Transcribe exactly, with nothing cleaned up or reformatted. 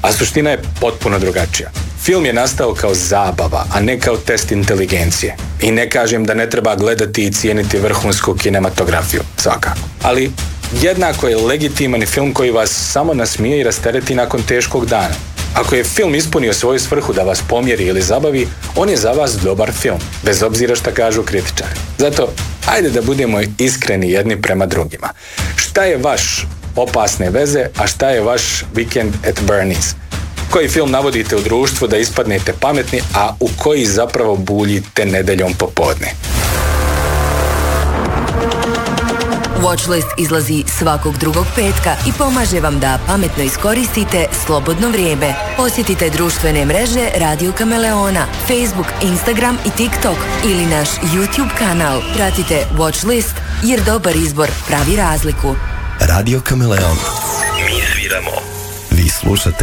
A suština je potpuno drugačija. Film je nastao kao zabava, a ne kao test inteligencije. I ne kažem da ne treba gledati i cijeniti vrhunsku kinematografiju, svakako. Ali jednako je legitiman film koji vas samo nasmije i rastereti nakon teškog dana. Ako je film ispunio svoju svrhu da vas pomjeri ili zabavi, on je za vas dobar film, bez obzira šta kažu kritičari. Zato, ajde da budemo iskreni jedni prema drugima. Šta je vaš opasne veze, a šta je vaš Weekend at Bernie's? Koji film navodite u društvu da ispadnete pametni, a u koji zapravo buljite nedeljom popodne? Watchlist izlazi svakog drugog petka i pomaže vam da pametno iskoristite slobodno vrijeme. Posjetite društvene mreže Radio Kameleona, Facebook, Instagram i TikTok ili naš YouTube kanal. Pratite Watchlist jer dobar izbor pravi razliku. Radio Kameleon. Mi sviramo. Vi slušate